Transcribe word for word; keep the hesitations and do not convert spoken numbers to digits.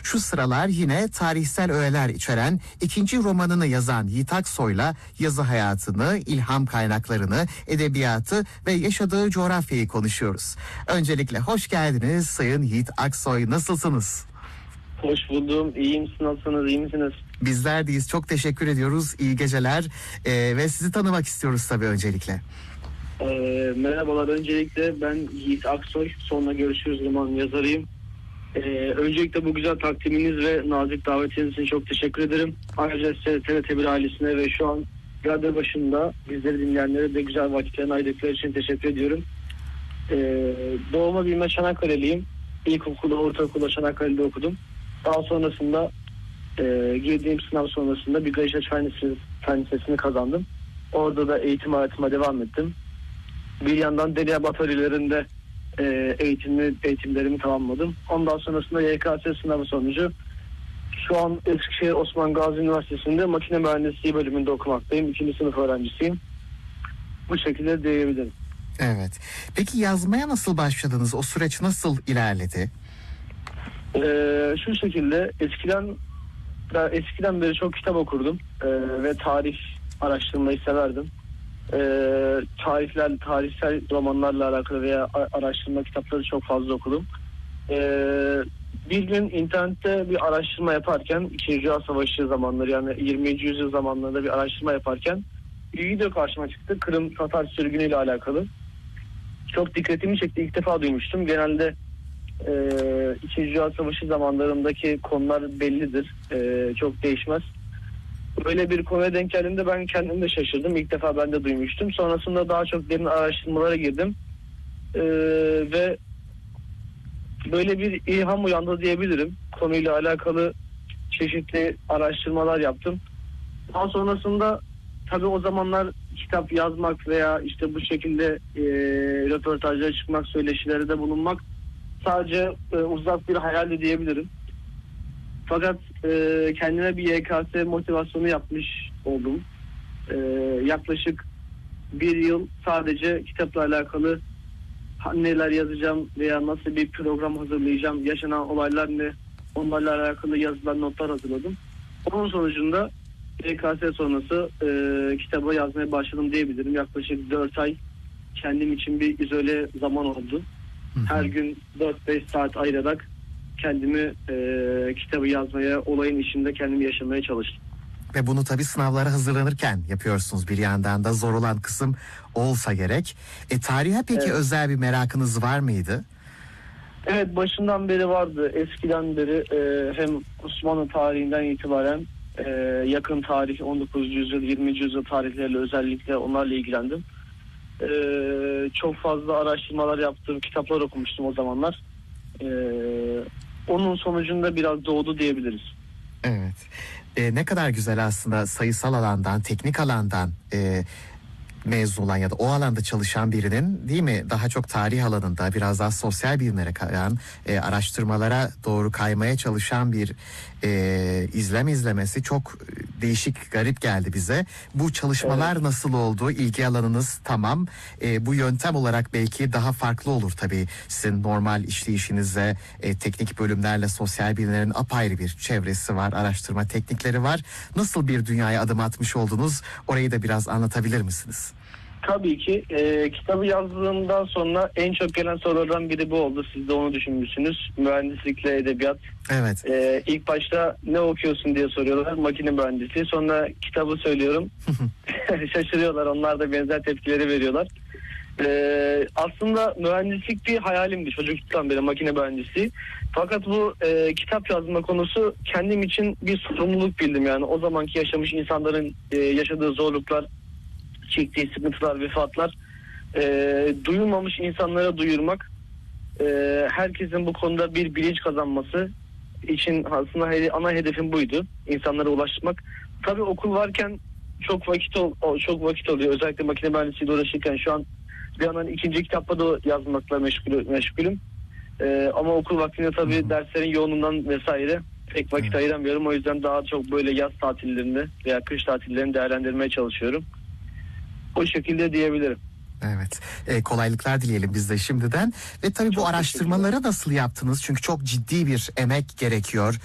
Şu sıralar yine tarihsel öğeler içeren ikinci romanını yazan Yiğit Aksoy'la yazı hayatını, ilham kaynaklarını, edebiyatı ve yaşadığı coğrafyayı konuşuyoruz. Öncelikle hoş geldiniz Sayın Yiğit Aksoy, nasılsınız? Hoş buldum. İyiyim. Siz nasılsınız? İyi misiniz? Bizler deyiz. Çok teşekkür ediyoruz. İyi geceler. Ee, ve sizi tanımak istiyoruz tabii öncelikle. Ee, merhabalar. Öncelikle ben Yiğit Aksoy. Sonra görüşürüz roman yazarıyım. Ee, öncelikle bu güzel takdiminiz ve nazik davetiniz için çok teşekkür ederim. Ayrıca size T R T bir ailesine ve şu an radyo başında bizleri dinleyenlere de güzel vakitlerini ayırdıkları için teşekkür ediyorum. Ee, doğma büyüme Çanakkale'liyim. İlkokulda, ortaokulda Çanakkale'de okudum. Daha sonrasında e, girdiğim sınav sonrasında bir Gayşa Fen Lisesi'ni kazandım. Orada da eğitim hayatıma devam ettim. Bir yandan Deliha Atölyeleri'nde e, eğitimli, eğitimlerimi tamamladım. Ondan sonrasında Y K S sınavı sonucu şu an Eskişehir Osman Gazi Üniversitesi'nde makine mühendisliği bölümünde okumaktayım. İkinci sınıf öğrencisiyim. Bu şekilde diyebilirim. Evet. Peki yazmaya nasıl başladınız? O süreç nasıl ilerledi? Ee, şu şekilde eskiden ben eskiden beri çok kitap okurdum ee, ve tarih araştırmayı severdim. Ee, tarihler, tarihsel romanlarla alakalı veya araştırma kitapları çok fazla okudum. Ee, bir gün internette bir araştırma yaparken İkinci Dünya Savaşı zamanları, yani yirminci yüzyıl zamanlarında bir araştırma yaparken bir video karşıma çıktı. Kırım Tatar sürgünü ile alakalı. Çok dikkatimi çekti. İlk defa duymuştum. Genelde Ee, İkinci Dünya Savaşı zamanlarındaki konular bellidir. Ee, çok değişmez. Böyle bir konuya denk geldiğimde ben kendim de şaşırdım. İlk defa ben de duymuştum. Sonrasında daha çok derin araştırmalara girdim. Ee, ve böyle bir ilham uyandı diyebilirim. Konuyla alakalı çeşitli araştırmalar yaptım. Daha sonrasında tabii o zamanlar kitap yazmak veya işte bu şekilde e, röportajlara çıkmak, söyleşilerde bulunmak sadece e, uzak bir hayaldi diyebilirim. Fakat e, kendime bir Y K S motivasyonu yapmış oldum. E, yaklaşık bir yıl sadece kitapla alakalı neler yazacağım veya nasıl bir program hazırlayacağım, yaşanan olaylar ne, onlarla alakalı yazılan notlar hazırladım. Onun sonucunda Y K S sonrası e, kitabı yazmaya başladım diyebilirim. Yaklaşık dört ay kendim için bir izole zaman oldu. Her gün dört beş saat ayırarak kendimi e, kitabı yazmaya, olayın içinde kendimi yaşamaya çalıştım. Ve bunu tabii sınavlara hazırlanırken yapıyorsunuz, bir yandan da zor olan kısım olsa gerek. E, tarihe peki evet. özel bir merakınız var mıydı? Evet, başından beri vardı. Eskiden beri e, hem Osmanlı tarihinden itibaren e, yakın tarih, on dokuzuncu yüzyıl, yirminci yüzyıl tarihleriyle özellikle onlarla ilgilendim. Ee, çok fazla araştırmalar yaptım, kitaplar okumuştum o zamanlar. Ee, onun sonucunda biraz doğdu diyebiliriz. Evet. Ee, ne kadar güzel aslında sayısal alandan, teknik alandan e, mezun olan ya da o alanda çalışan birinin, değil mi, daha çok tarih alanında biraz daha sosyal bilimlere kayan, e, araştırmalara doğru kaymaya çalışan bir e, izlem izlemesi çok değişik, garip geldi bize. Bu çalışmalar evet. nasıl oldu? İlgi alanınız tamam. E, bu yöntem olarak belki daha farklı olur tabii. Sizin normal işleyişinizle e, teknik bölümlerle sosyal bilimlerin apayrı bir çevresi var, araştırma teknikleri var. Nasıl bir dünyaya adım atmış oldunuz? Orayı da biraz anlatabilir misiniz? Tabii ki. E, kitabı yazdığımdan sonra en çok gelen sorulardan biri bu oldu. Siz de onu düşünmüşsünüz. Mühendislikle edebiyat. Evet. E, ilk başta ne okuyorsun diye soruyorlar. Makine mühendisliği. Sonra kitabı söylüyorum. Şaşırıyorlar. Onlar da benzer tepkileri veriyorlar. E, aslında mühendislik bir hayalimdi çocukluktan beri, makine mühendisliği. Fakat bu e, kitap yazma konusu kendim için bir sorumluluk bildim. Yani o zamanki yaşamış insanların e, yaşadığı zorluklar, çektiği sıkıntılar, vefatlar, e, duyulmamış insanlara duyurmak, e, herkesin bu konuda bir bilinç kazanması için aslında he, ana hedefim buydu. İnsanlara ulaşmak. Tabii okul varken çok vakit ol, çok vakit oluyor. Özellikle makine mühendisliğiyle uğraşırken şu an bir yandan ikinci kitapta da yazmakla meşgul, meşgulüm. E, ama okul vaktinde tabii hmm. derslerin yoğunluğundan vesaire pek vakit hmm. ayıramıyorum. O yüzden daha çok böyle yaz tatillerinde veya kış tatillerini değerlendirmeye çalışıyorum. O şekilde diyebilirim. Evet. E, kolaylıklar dileyelim biz de şimdiden. Ve tabii çok bu araştırmaları nasıl yaptınız? Çünkü çok ciddi bir emek gerekiyor.